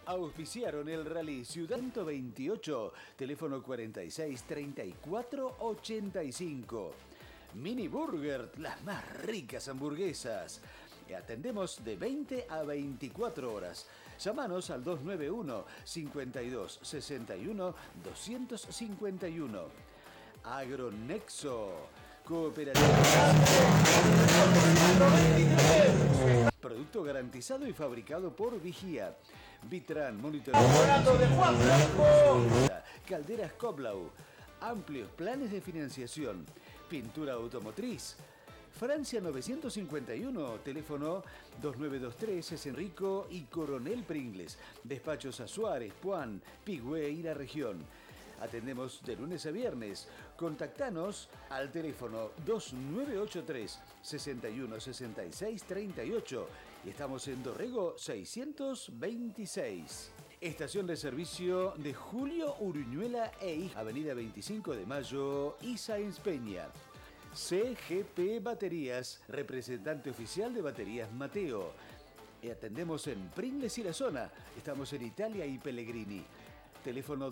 Auspiciaron el Rally Ciudad 128, teléfono 46 34 85. Mini Burger, las más ricas hamburguesas. Atendemos de 20 a 24 horas. Llámanos al 291 52 61 251. Agronexo, cooperativa. Producto garantizado y fabricado por Vigía. Vitran, monitor. Calderas Koblau. Amplios planes de financiación. Pintura automotriz. Francia 951, teléfono 2923, es Enrico y Coronel Pringles. Despachos a Suárez, Puan, Pigüé y la región. Atendemos de lunes a viernes. Contactanos al teléfono 2983 61 66 38 y estamos en Dorrego 626. Estación de servicio de Julio Uruñuela e Avenida 25 de Mayo y Sáenz Peña. CGP Baterías, representante oficial de Baterías Mateo. Atendemos en Pringles y la zona. Estamos en Italia y Pellegrini. Teléfono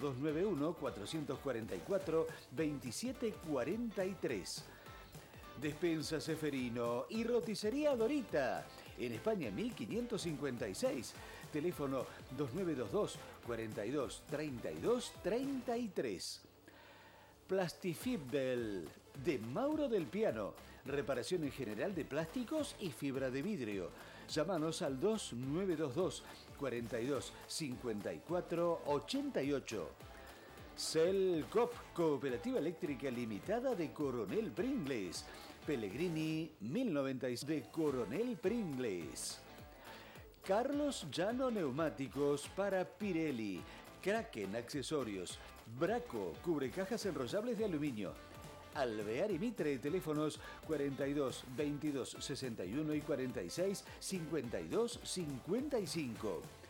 291-444-2743. Despensa Seferino y Roticería Dorita. En España 1556. Teléfono 2922 42 32 33. Plastifibel de Mauro del Piano. Reparación en general de plásticos y fibra de vidrio. Llámanos al 2922 42 54 88. Celcop, Cooperativa Eléctrica Limitada de Coronel Pringles. Pellegrini 1096 de Coronel Pringles. Carlos Llano Neumáticos para Pirelli. Kraken Accesorios. Braco, cubrecajas enrollables de aluminio. Alvear y Mitre, teléfonos 42 22 61 y 46 52 55.